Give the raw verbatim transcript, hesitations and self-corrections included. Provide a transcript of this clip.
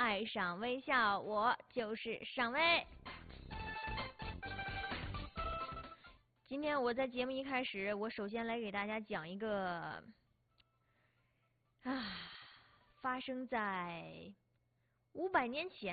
爱上微笑，我就是尚薇。今天我在节目一开始，我首先来给大家讲一个啊，发生在五百年前